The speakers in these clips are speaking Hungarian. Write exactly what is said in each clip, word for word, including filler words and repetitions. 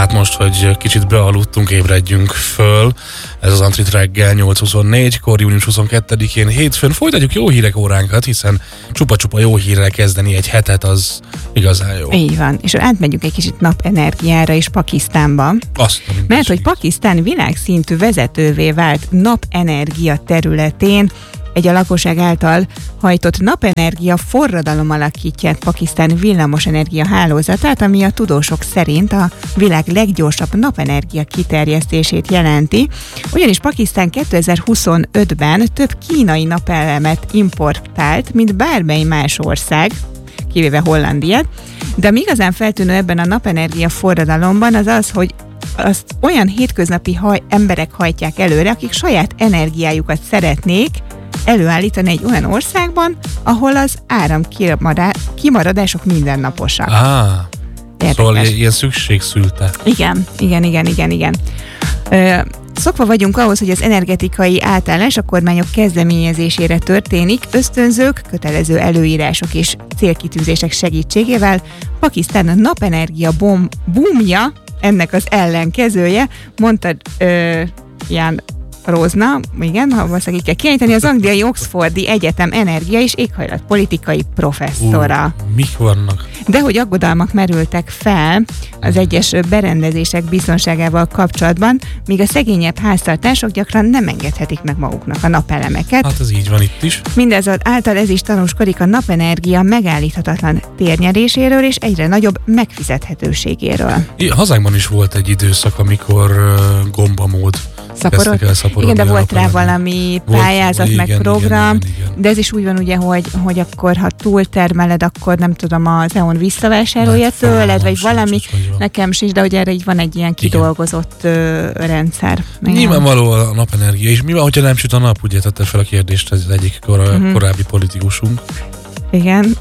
hát most, hogy kicsit bealudtunk, ébredjünk föl. Ez az Antrit reggel nyolc huszonnégykor, június huszonkettedikén hétfőn. Folytatjuk jó hírek óránkat, hiszen csupa-csupa jó hírrel kezdeni egy hetet, az igazán jó. Így van, és átmegyünk egy kicsit napenergiára is Pakisztánba. Azt, Mert hogy Pakisztán világszintű vezetővé vált napenergia területén, egy a lakosság által hajtott napenergia forradalom alakítja Pakisztán villamosenergia hálózatát, ami a tudósok szerint a világ leggyorsabb napenergia kiterjesztését jelenti. Ugyanis Pakisztán kétezer-huszonötben több kínai napelemet importált, mint bármely más ország, kivéve Hollandiát, de ami igazán feltűnő ebben a napenergia forradalomban az az, hogy azt olyan hétköznapi haj, emberek hajtják előre, akik saját energiájukat szeretnék előállítani egy olyan országban, ahol az áram kimaradások mindennaposak. Ah, szóval ilyen szükség szülte. Igen, igen, igen, igen, igen. Ö, szokva vagyunk ahhoz, hogy az energetikai átállás a kormányok kezdeményezésére történik, ösztönzők, kötelező előírások és célkitűzések segítségével. Pakisztán a napenergia bom, boomja, ennek az ellenkezője, mondta ö, Jan Rózna, igen, ha valószínűleg kell kiejteni, az angliai Oxfordi Egyetem energia és éghajlatpolitikai professzora. Uh, mik vannak? De hogy aggodalmak merültek fel az egyes berendezések biztonságával kapcsolatban, míg a szegényebb háztartások gyakran nem engedhetik meg maguknak a napelemeket. Hát ez így van itt is. Mindez által ez is tanúskodik a napenergia megállíthatatlan térnyeréséről és egyre nagyobb megfizethetőségéről. I, hazánkban is volt egy időszak, amikor uh, gombamód szaporod. Igen, de volt rá valami pályázat, volt, meg igen, program, igen, igen, igen. De ez is úgy van ugye, hogy, hogy akkor, ha túltermeled, akkor nem tudom, az é o en visszavásárolja hát, tőled, vagy valami, sincs, nekem sincs, de hogy erre így van egy ilyen kidolgozott uh, rendszer. Nyilvánvaló a napenergia, és mi van, hogyha nem süt a nap, ugye tette fel a kérdést ez egyik kor, uh-huh. korábbi politikusunk. Igen,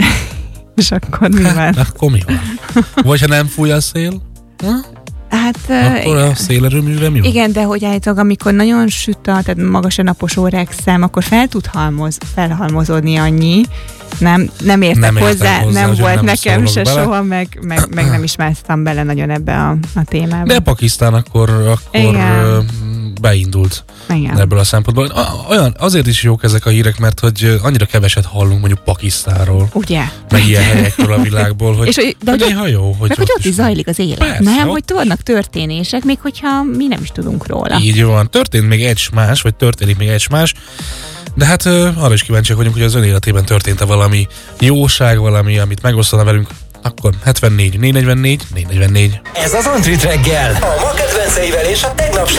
és akkor mi van? Akkor mi van? Vagy ha nem fúj a szél? Ha? Hát, akkor a szélerőműre mi van? Igen, de hogy állítólag, amikor nagyon süt a, tehát magas a napos órák szám, akkor fel tud halmoz, felhalmozódni annyi. Nem, nem értek nem hozzá, hozzá, nem volt nem nekem se bele. Soha, meg, meg, meg nem is másztam bele nagyon ebbe a, a témába. De Pakisztán akkor, akkor beindult igen. ebből a szempontból. Olyan, azért is jók ezek a hírek, mert hogy annyira keveset hallunk mondjuk Pakisztánról. Ugye? Meg ilyen helyekről a világból, hogy, és, de hogy néha jó. Hogy meg hogy ott is zajlik az élet. Persze, nem, hogy vannak történések, még hogyha mi nem is tudunk róla. Így van. Történt még egy más, vagy történik még egy más. De hát uh, arra is kíváncsiak vagyunk, hogy az ön életében történt-e valami jóság, valami, amit megosztana velünk, akkor hetvennégy négy negyvennégy négy negyvennégy. Ez az Antrit reggel, a ma kedvenceivel és a tegnap